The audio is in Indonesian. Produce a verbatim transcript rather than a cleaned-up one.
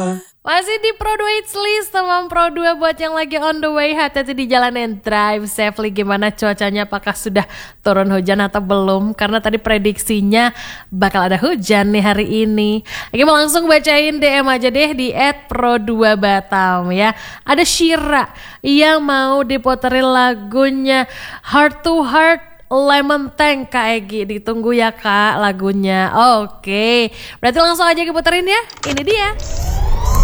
Masih di Pro dua Hits List teman Pro dua buat yang lagi on the way, hati-hati di jalan and drive safely. Gimana cuacanya, apakah sudah turun hujan atau belum? Karena tadi prediksinya bakal ada hujan nih hari ini. Oke, mau langsung bacain D M aja deh di et pro dua batam ya. Ada Shira yang mau diputerin lagunya Heart to Heart Lemon Tank Kak Egi. Ditunggu ya Kak lagunya. Oke, berarti langsung aja diputerin ya. Ini dia.